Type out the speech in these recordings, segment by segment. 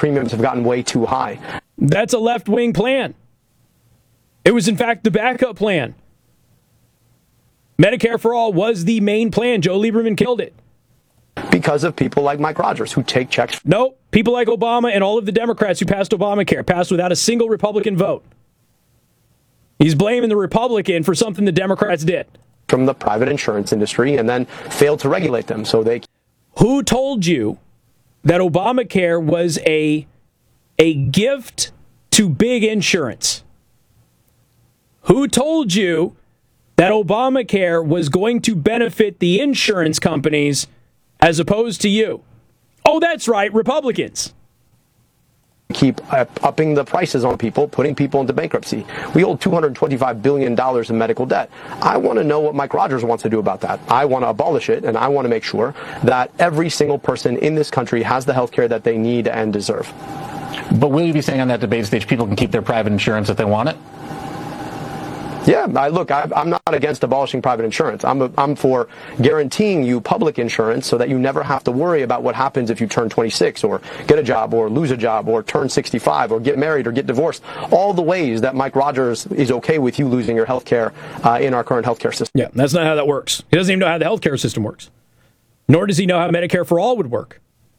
premiums have gotten way too high. That's a left-wing plan. It was, in fact, the backup plan. Medicare for All was the main plan. Joe Lieberman killed it. Because of people like Mike Rogers who take checks. No, people like Obama and all of the Democrats who passed Obamacare passed without a single Republican vote. He's blaming the Republican for something the Democrats did. From the private insurance industry and then failed to regulate them. So they. Who told you that Obamacare was a gift to big insurance? Who told you that Obamacare was going to benefit the insurance companies as opposed to you? Oh, that's right, Republicans. Keep upping the prices on people, putting people into bankruptcy. We hold $225 billion in medical debt. I want to know what Mike Rogers wants to do about that. I want to abolish it, and I want to make sure that every single person in this country has the health care that they need and deserve. But will you be saying on that debate stage people can keep their private insurance if they want it? Yeah, I'm not against abolishing private insurance. I'm for guaranteeing you public insurance so that you never have to worry about what happens if you turn 26 or get a job or lose a job or turn 65 or get married or get divorced. All the ways that Mike Rogers is okay with you losing your health care in our current health care system. Yeah, that's not how that works. He doesn't even know how the health care system works. Nor does he know how Medicare for All would work.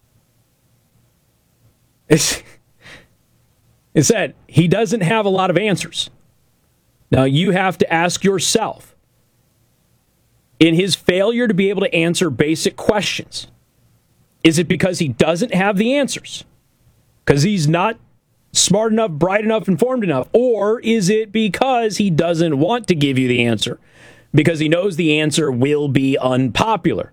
It's that he doesn't have a lot of answers. Now, you have to ask yourself, in his failure to be able to answer basic questions, is it because he doesn't have the answers? Because he's not smart enough, bright enough, informed enough? Or is it because he doesn't want to give you the answer? Because he knows the answer will be unpopular?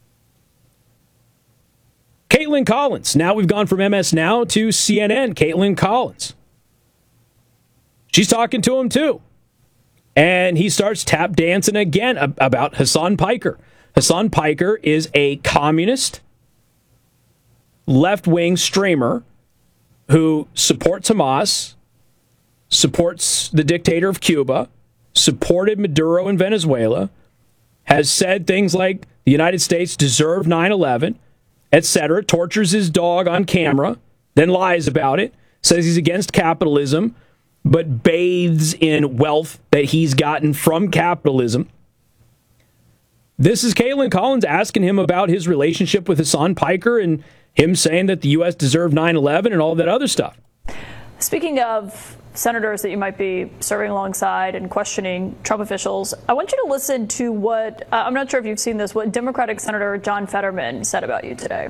Caitlin Collins. Now we've gone from MS Now to CNN. Caitlin Collins. She's talking to him, too. And he starts tap dancing again about Hasan Piker. Hasan Piker is a communist, left-wing streamer who supports Hamas, supports the dictator of Cuba, supported Maduro in Venezuela, has said things like the United States deserved 9/11, etc., tortures his dog on camera, then lies about it, says he's against capitalism, but bathes in wealth that he's gotten from capitalism. This is Caitlin Collins asking him about his relationship with Hasan Piker and him saying that the U.S. deserved 9/11 and all that other stuff. Speaking of senators that you might be serving alongside and questioning Trump officials, I want you to listen to what, I'm not sure if you've seen this, what Democratic Senator John Fetterman said about you today.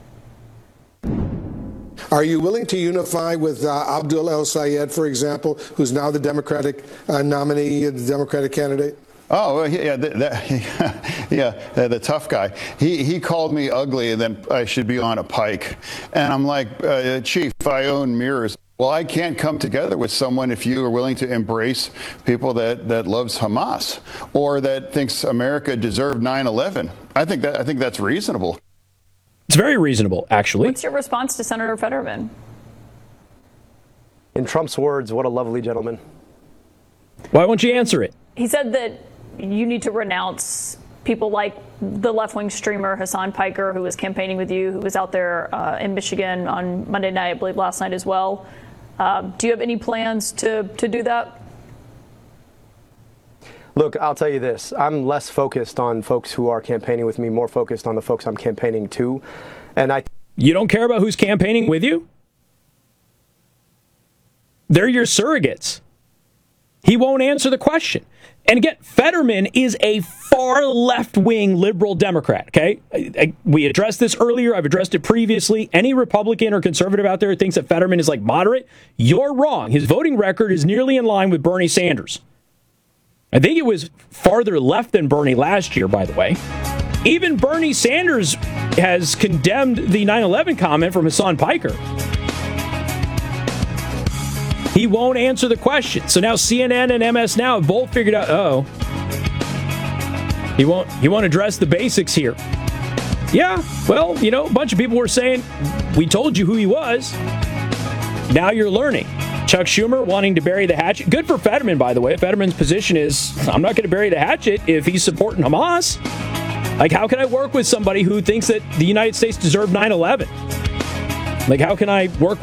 Are you willing to unify with Abdul El-Sayed, for example, who's now the Democratic nominee, the Democratic candidate? Oh, yeah, the tough guy. He called me ugly and then I should be on a pike. And I'm like, Chief, I own mirrors. Well, I can't come together with someone if you are willing to embrace people that loves Hamas or that thinks America deserved 9/11. I think that's reasonable. It's very reasonable, actually. What's your response to Senator Fetterman? In Trump's words, what a lovely gentleman. Why won't you answer it? He said that you need to renounce people like the left-wing streamer Hasan Piker, who was campaigning with you, who was out there in Michigan on Monday night, I believe last night as well. Do you have any plans to do that? Look, I'll tell you this. I'm less focused on folks who are campaigning with me, more focused on the folks I'm campaigning to. And You don't care about who's campaigning with you? They're your surrogates. He won't answer the question. And again, Fetterman is a far left-wing liberal Democrat, okay? We addressed this earlier. I've addressed it previously. Any Republican or conservative out there who thinks that Fetterman is like moderate, you're wrong. His voting record is nearly in line with Bernie Sanders. I think it was farther left than Bernie last year, by the way. Even Bernie Sanders has condemned the 9/11 comment from Hasan Piker. He won't answer the question. So now CNN and MS Now have both figured out, he won't address the basics here. Yeah, well, a bunch of people were saying, we told you who he was. Now you're learning. Chuck Schumer wanting to bury the hatchet. Good for Fetterman, by the way. Fetterman's position is, I'm not going to bury the hatchet if he's supporting Hamas. Like, how can I work with somebody who thinks that the United States deserved 9/11? Like, how can I work